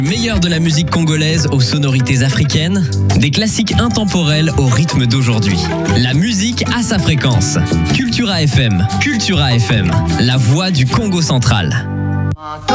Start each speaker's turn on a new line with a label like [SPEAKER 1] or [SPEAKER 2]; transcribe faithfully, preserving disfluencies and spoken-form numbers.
[SPEAKER 1] Meilleur de la musique congolaise aux sonorités africaines, des classiques intemporels au rythme d'aujourd'hui. La musique a sa fréquence. Cultura F M, Cultura F M, la voix du Congo central.